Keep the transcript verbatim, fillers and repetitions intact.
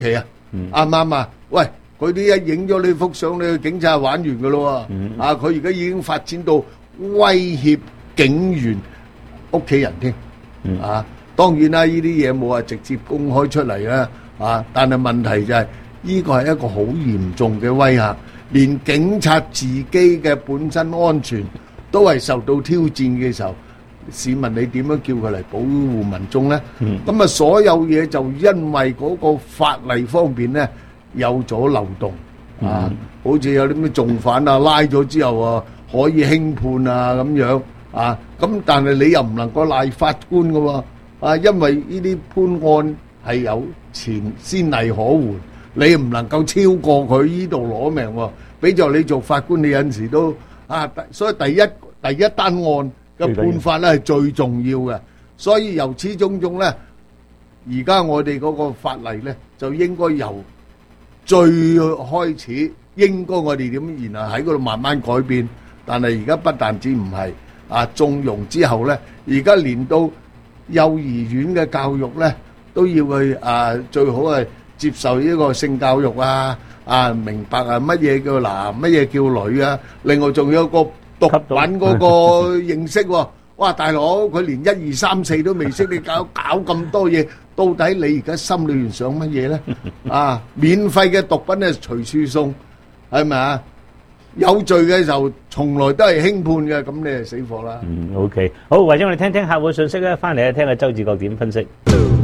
期啊，啱唔啱啊？喂，佢啲一影咗你幅相，你警察玩完噶咯喎，啊，佢而家已經發展到威脅警員屋企人添，啊，當然啦，呢啲嘢冇話直接公開出嚟啦，啊，但係問題就係呢個係一個好嚴重嘅威嚇，連警察自己嘅本身安全都係受到挑戰嘅時候，市民你點樣叫佢嚟保護民眾呢？咁啊，所有嘢就因為嗰個法例方面呢有咗漏洞啊，好似有啲咩重犯啊，拉咗之後啊可以輕判啊咁樣啊，咁但係你又唔能夠賴法官㗎喎啊，因為呢啲判案係有前先例可援，你唔能夠超過佢呢度攞命喎。比作你做法官，你有陣時都啊，所以第一第一單案嘅判法咧係最重要嘅，所以由始種種咧，而家我哋嗰個法例咧就應該由最開始，應該我哋點，然後喺嗰度慢慢改變。但係而家不但止唔係啊縱容之後咧，而家連到幼兒園嘅教育咧都要去啊，最好係接受呢個性教育啊，啊明白啊乜嘢叫男，乜嘢叫女啊，另外仲有個毒品嗰個認識喎，哇大佬佢連一二三四都未識，你搞搞咁多嘢，到底你而家心裏面想乜嘢咧？啊，免費嘅毒品咧隨處送，係咪啊？有罪嘅時候從來都係輕判嘅，咁你係死火啦。 嗯，OK，好，或者我哋聽聽客戶信息咧，翻嚟咧聽下周志國點分析。